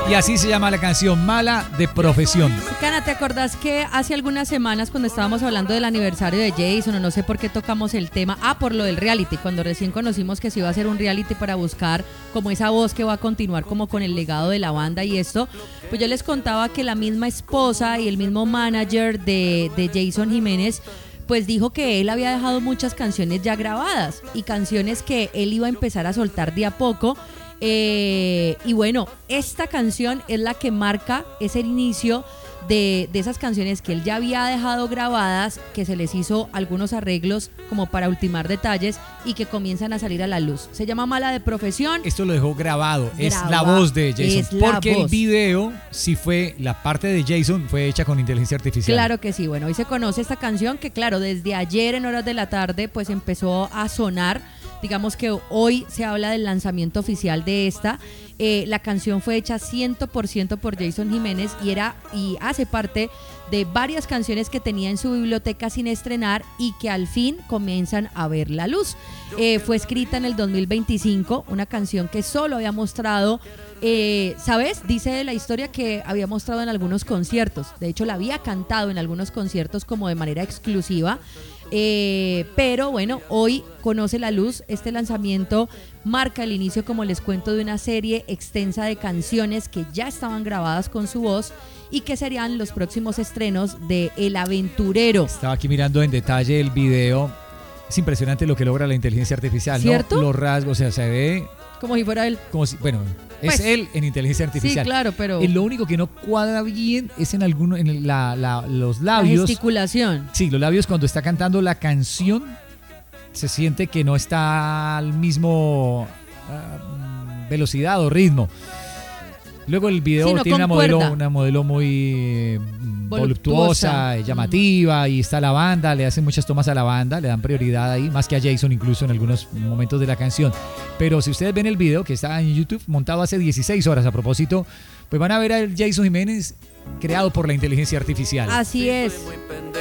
Y así se llama la canción, Mala de Profesión. Cana, ¿te acordás que hace algunas semanas cuando estábamos hablando del aniversario de Jason, o no sé por qué tocamos el tema, por lo del reality, cuando recién conocimos que se iba a hacer un reality para buscar como esa voz que va a continuar como con el legado de la banda y esto, pues yo les contaba que la misma esposa y el mismo manager de Jason Jiménez pues dijo que él había dejado muchas canciones ya grabadas y canciones que él iba a empezar a soltar de a poco. Y bueno, esta canción es la que marca ese inicio de esas canciones que él ya había dejado grabadas, que se les hizo algunos arreglos como para ultimar detalles y que comienzan a salir a la luz. Se llama Mala de Profesión. Esto lo dejó grabado, es la voz de Jason, porque el video, sí fue, la parte de Jason fue hecha con inteligencia artificial. Claro que sí, bueno, hoy se conoce esta canción que claro, desde ayer en horas de la tarde pues empezó a sonar. Digamos que hoy se habla del lanzamiento oficial de esta. La canción fue hecha 100% por Jason Jiménez y hace parte de varias canciones que tenía en su biblioteca sin estrenar y que al fin comienzan a ver la luz. Fue escrita en el 2025, una canción que solo había mostrado, ¿sabes? Dice la historia que había mostrado en algunos conciertos. De hecho, la había cantado en algunos conciertos como de manera exclusiva. Pero bueno, hoy conoce la luz. Este lanzamiento marca el inicio, como les cuento, de una serie extensa de canciones que ya estaban grabadas con su voz y que serían los próximos estrenos de El Aventurero. Estaba aquí mirando en detalle el video. Es impresionante lo que logra la inteligencia artificial, ¿cierto? ¿no? Los rasgos, o sea, se ve como si fuera él. Como si, bueno, pues, es él en inteligencia artificial. Sí, claro, pero lo único que no cuadra bien es en los labios. La gesticulación. Sí, los labios cuando está cantando la canción se siente que no está al mismo velocidad o ritmo. Luego el video tiene una modelo muy voluptuosa, llamativa, y está la banda, le hacen muchas tomas a la banda, le dan prioridad ahí, más que a Jason incluso en algunos momentos de la canción. Pero si ustedes ven el video que está en YouTube, montado hace 16 horas a propósito, pues van a ver al Jason Jiménez creado por la inteligencia artificial. Así es.